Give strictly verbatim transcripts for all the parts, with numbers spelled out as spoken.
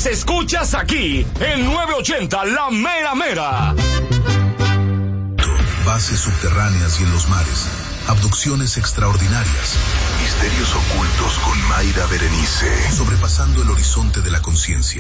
las escuchas aquí, en novecientos ochenta La Mera Mera. Bases subterráneas y en los mares. Abducciones extraordinarias. Misterios ocultos con Mayra Berenice. Sobrepasando el horizonte de la conciencia.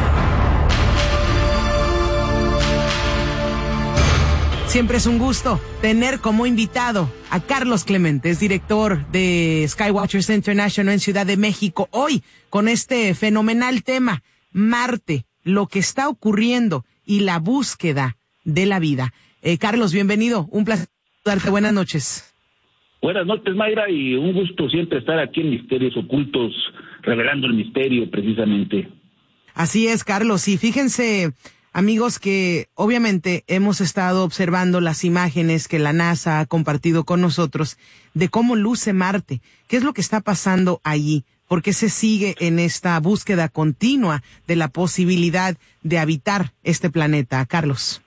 Siempre es un gusto tener como invitado a Carlos Clemente, es director de Skywatchers International en Ciudad de México. Hoy, con este fenomenal tema, Marte, lo que está ocurriendo y la búsqueda de la vida. Eh, Carlos, bienvenido, un placer darte. Buenas noches. Buenas noches, Mayra, y un gusto siempre estar aquí en Misterios Ocultos, revelando el misterio, precisamente. Así es, Carlos, y fíjense, amigos, que obviamente hemos estado observando las imágenes que la NASA ha compartido con nosotros de cómo luce Marte. ¿Qué es lo que está pasando allí? ¿Por qué se sigue en esta búsqueda continua de la posibilidad de habitar este planeta, Carlos?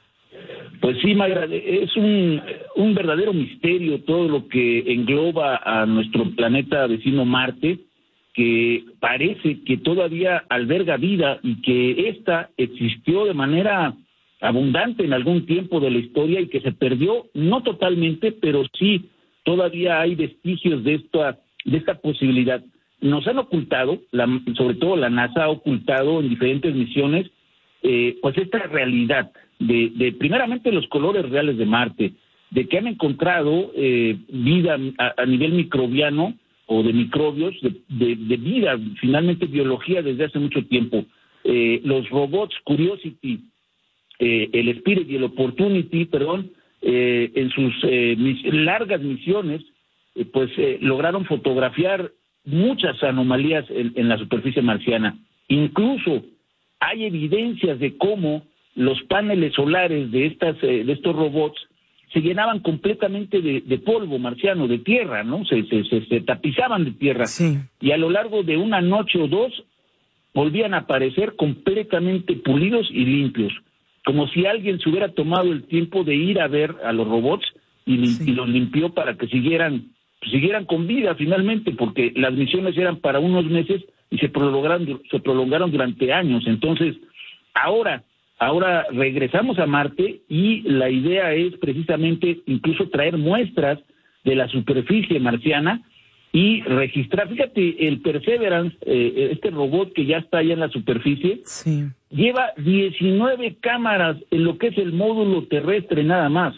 Pues sí, Mayra, es un, un verdadero misterio todo lo que engloba a nuestro planeta vecino Marte, que parece que todavía alberga vida y que ésta existió de manera abundante en algún tiempo de la historia y que se perdió, no totalmente, pero sí todavía hay vestigios de esta, de esta posibilidad. Nos han ocultado, la, sobre todo la NASA ha ocultado en diferentes misiones, eh, pues esta realidad de, de primeramente los colores reales de Marte, de que han encontrado eh, vida a, a nivel microbiano o de microbios, de, de, de vida, finalmente biología desde hace mucho tiempo. Eh, los robots Curiosity, eh, el Spirit y el Opportunity, perdón, eh, en sus eh, mis, largas misiones, eh, pues eh, lograron fotografiar muchas anomalías en, en la superficie marciana. Incluso hay evidencias de cómo los paneles solares de estas eh, de estos robots se llenaban completamente de, de polvo marciano, de tierra, ¿no? Se, se, se, se tapizaban de tierra. Sí. Y a lo largo de una noche o dos volvían a aparecer completamente pulidos y limpios, como si alguien se hubiera tomado el tiempo de ir a ver a los robots y, sí. y los limpió para que siguieran, siguieran con vida finalmente, porque las misiones eran para unos meses y se prolongaron, se prolongaron durante años. Entonces, ahora... Ahora regresamos a Marte y la idea es precisamente incluso traer muestras de la superficie marciana y registrar. Fíjate, el Perseverance, eh, este robot que ya está allá en la superficie, sí. lleva diecinueve cámaras en lo que es el módulo terrestre nada más.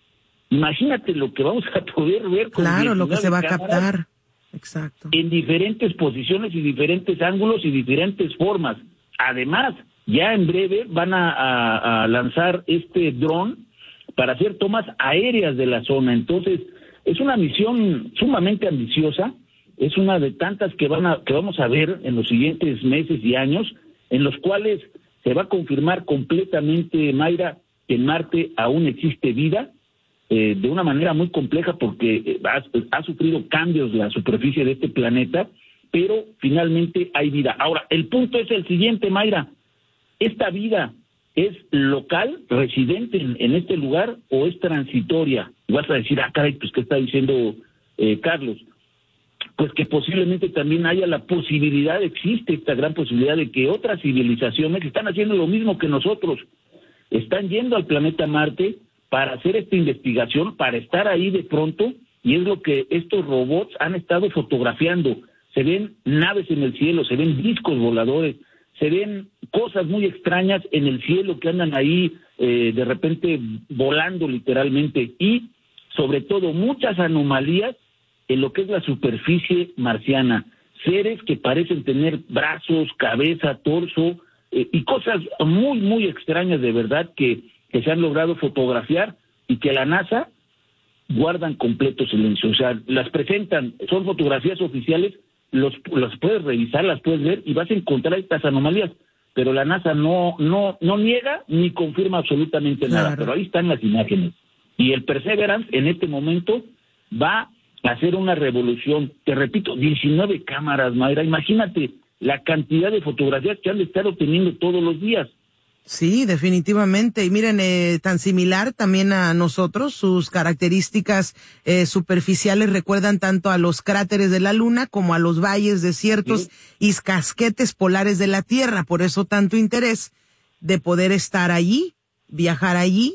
Imagínate lo que vamos a poder ver. Con claro, lo que se va a captar. Exacto. En diferentes posiciones y diferentes ángulos y diferentes formas. Además, ya en breve van a, a, a lanzar este dron para hacer tomas aéreas de la zona. Entonces, es una misión sumamente ambiciosa, es una de tantas que van a que vamos a ver en los siguientes meses y años, en los cuales se va a confirmar completamente, Mayra, que en Marte aún existe vida, eh, de una manera muy compleja porque ha, ha sufrido cambios la superficie de este planeta, pero finalmente hay vida. Ahora, el punto es el siguiente, Mayra. ¿Esta vida es local, residente en, en este lugar, o es transitoria? Y vas a decir, ah, caray, pues, ¿qué está diciendo eh, Carlos? Pues que posiblemente también haya la posibilidad, existe esta gran posibilidad de que otras civilizaciones están haciendo lo mismo que nosotros. Están yendo al planeta Marte para hacer esta investigación, para estar ahí de pronto, y es lo que estos robots han estado fotografiando. Se ven naves en el cielo, se ven discos voladores, se ven cosas muy extrañas en el cielo que andan ahí eh, de repente volando literalmente, y sobre todo muchas anomalías en lo que es la superficie marciana, seres que parecen tener brazos, cabeza, torso eh, y cosas muy muy extrañas de verdad que, que se han logrado fotografiar y que la NASA guardan completo silencio. O sea, las presentan, son fotografías oficiales, los las puedes revisar, las puedes ver y vas a encontrar estas anomalías, pero la NASA no no no niega ni confirma absolutamente claro. nada, pero ahí están las imágenes. Y el Perseverance en este momento va a hacer una revolución. Te repito, diecinueve cámaras, Mayra, imagínate la cantidad de fotografías que han de estar obteniendo todos los días. Sí, definitivamente. Y miren, eh, tan similar también a nosotros, sus características eh, superficiales recuerdan tanto a los cráteres de la Luna como a los valles, desiertos sí. y casquetes polares de la Tierra. Por eso tanto interés de poder estar allí, viajar allí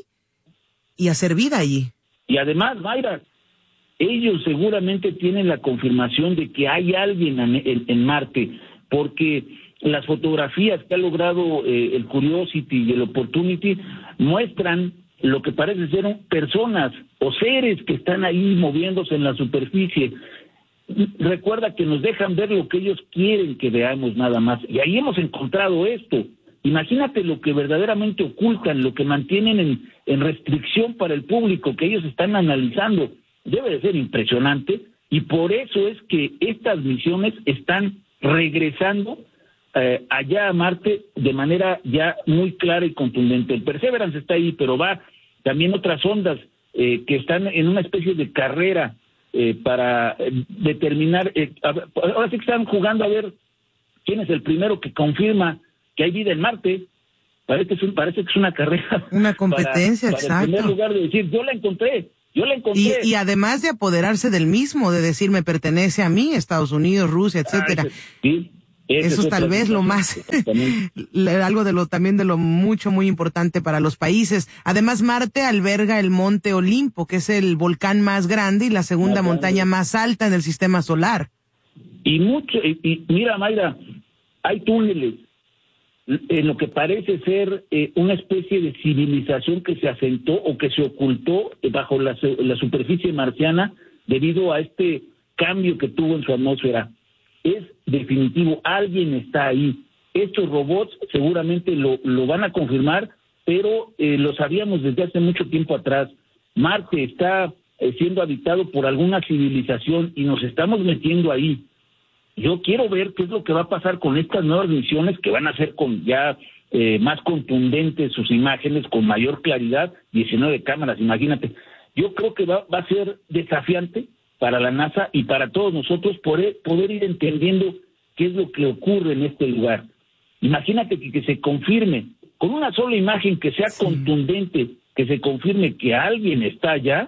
y hacer vida allí. Y además, Mayra, ellos seguramente tienen la confirmación de que hay alguien en, en, en Marte, porque las fotografías que ha logrado eh, el Curiosity y el Opportunity muestran lo que parece ser personas o seres que están ahí moviéndose en la superficie. Recuerda que nos dejan ver lo que ellos quieren que veamos nada más. Y ahí hemos encontrado esto. Imagínate lo que verdaderamente ocultan, lo que mantienen en, en restricción para el público, que ellos están analizando. Debe de ser impresionante, y por eso es que estas misiones están regresando Eh, allá a Marte de manera ya muy clara y contundente. El Perseverance está ahí, pero va también otras ondas eh, que están en una especie de carrera eh, para eh, determinar, eh, ahora sí que están jugando a ver quién es el primero que confirma que hay vida en Marte. Parece que es, un, parece que es una carrera. Una competencia, para, para exacto. en primer lugar de decir, yo la encontré. Yo la encontré. Y, y además de apoderarse del mismo, de decir, me pertenece a mí, Estados Unidos, Rusia, etcétera. Ah, sí. Ese Eso es tal vez lo más, algo de lo también de lo mucho, muy importante para los países. Además, Marte alberga el Monte Olimpo, que es el volcán más grande y la segunda más montaña más alta en el sistema solar. Y mucho, y, y mira, Mayra, hay túneles en lo que parece ser eh, una especie de civilización que se asentó o que se ocultó bajo la, la superficie marciana debido a este cambio que tuvo en su atmósfera. Es definitivo, alguien está ahí. Estos robots seguramente lo, lo van a confirmar, pero eh, lo sabíamos desde hace mucho tiempo atrás. Marte está eh, siendo habitado por alguna civilización y nos estamos metiendo ahí. Yo quiero ver qué es lo que va a pasar con estas nuevas misiones que van a ser con ya eh, más contundentes sus imágenes, con mayor claridad, diecinueve cámaras, imagínate. Yo creo que va, va a ser desafiante para la NASA y para todos nosotros poder, poder ir entendiendo qué es lo que ocurre en este lugar. Imagínate que, que se confirme, con una sola imagen que sea sí. contundente, que se confirme que alguien está allá,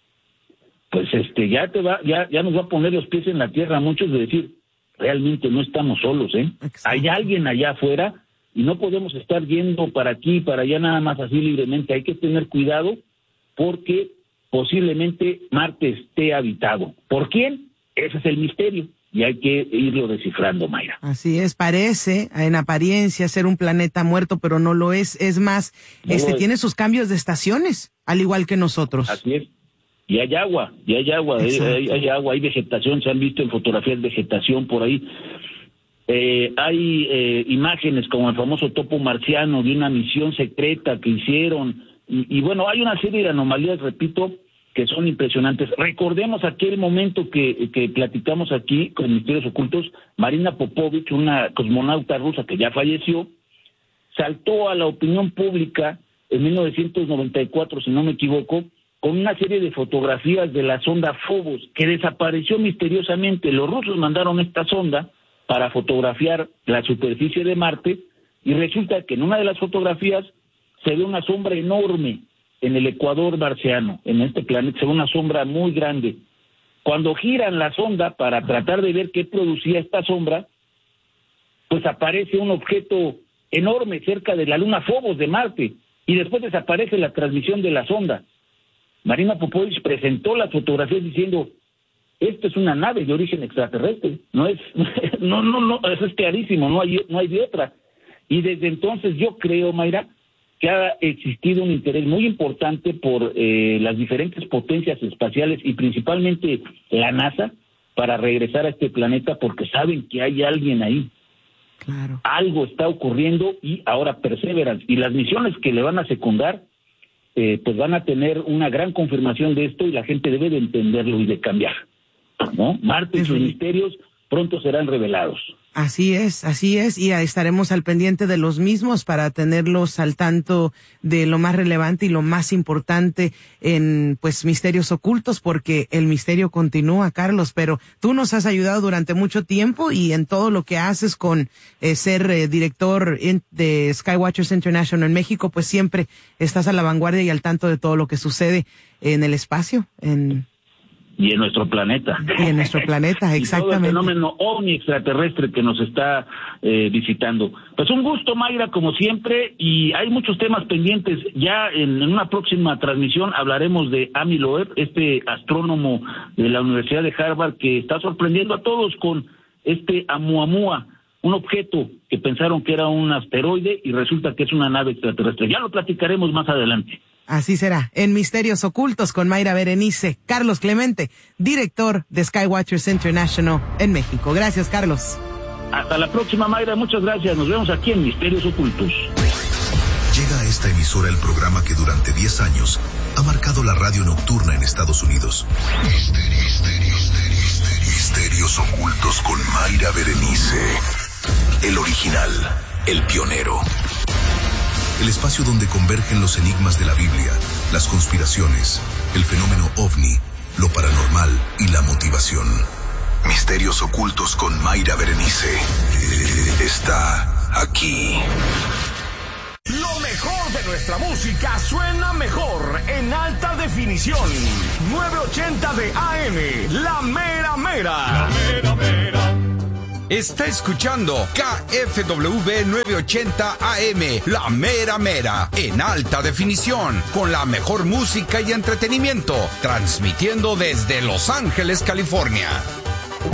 pues este ya te va, ya, ya nos va a poner los pies en la tierra a muchos de decir, realmente no estamos solos, ¿eh? Exacto. Hay alguien allá afuera y no podemos estar yendo para aquí, para allá nada más así libremente. Hay que tener cuidado porque posiblemente Marte esté habitado. ¿Por quién? Ese es el misterio y hay que irlo descifrando, Mayra. Así es, parece en apariencia ser un planeta muerto, pero no lo es. Es más, no este es. Tiene sus cambios de estaciones, al igual que nosotros. Así es. Y hay agua, y hay agua, hay, hay, hay agua, hay vegetación, se han visto en fotografías vegetación por ahí. Eh, hay eh, imágenes como el famoso topo marciano de una misión secreta que hicieron. Y, y bueno, hay una serie de anomalías, repito, que son impresionantes. Recordemos aquel momento que, que platicamos aquí con Misterios Ocultos. Marina Popovich, una cosmonauta rusa que ya falleció, saltó a la opinión pública en mil novecientos noventa y cuatro, si no me equivoco, con una serie de fotografías de la sonda Phobos, que desapareció misteriosamente. Los rusos mandaron esta sonda para fotografiar la superficie de Marte, y resulta que en una de las fotografías se ve una sombra enorme en el ecuador marciano, en este planeta, se ve una sombra muy grande. Cuando giran la sonda para tratar de ver qué producía esta sombra, pues aparece un objeto enorme cerca de la luna Phobos de Marte, y después desaparece la transmisión de la sonda. Marina Popovich presentó las fotografías diciendo, esto es una nave de origen extraterrestre, no es, no, no, no, eso es clarísimo, no hay, no hay de otra. Y desde entonces yo creo, Mayra, que ha existido un interés muy importante por eh, las diferentes potencias espaciales y principalmente la NASA para regresar a este planeta porque saben que hay alguien ahí. Claro. Algo está ocurriendo y ahora Perseverance y las misiones que le van a secundar, eh, pues van a tener una gran confirmación de esto y la gente debe de entenderlo y de cambiar, ¿no? Marte y sus misterios pronto serán revelados. Así es, así es, y estaremos al pendiente de los mismos para tenerlos al tanto de lo más relevante y lo más importante en, pues, misterios ocultos, porque el misterio continúa, Carlos, pero tú nos has ayudado durante mucho tiempo y en todo lo que haces con eh, ser eh, director in, de Skywatchers International en México, pues siempre estás a la vanguardia y al tanto de todo lo que sucede en el espacio, en... Y en nuestro planeta. Y en nuestro planeta, exactamente. Y todo el fenómeno ovni extraterrestre que nos está eh, visitando. Pues un gusto, Mayra, como siempre, y hay muchos temas pendientes. Ya en, en una próxima transmisión hablaremos de Amy Loeb, este astrónomo de la Universidad de Harvard que está sorprendiendo a todos con este Oumuamua, un objeto que pensaron que era un asteroide y resulta que es una nave extraterrestre. Ya lo platicaremos más adelante. Así será, en Misterios Ocultos con Mayra Berenice. Carlos Clemente, director de Skywatchers International en México. Gracias, Carlos. Hasta la próxima, Mayra, muchas gracias. Nos vemos aquí en Misterios Ocultos. Llega a esta emisora el programa que durante diez años ha marcado la radio nocturna en Estados Unidos. Misterios, misterios, misterios, misterios Ocultos con Mayra Berenice. El original, el pionero. El espacio donde convergen los enigmas de la Biblia, las conspiraciones, el fenómeno ovni, lo paranormal y la motivación. Misterios Ocultos con Mayra Berenice. Está aquí. Lo mejor de nuestra música suena mejor en alta definición. novecientos ochenta de A M, La Mera Mera. La Mera Mera. Está escuchando K F W novecientos ochenta A M, La Mera Mera, en alta definición, con la mejor música y entretenimiento, transmitiendo desde Los Ángeles, California.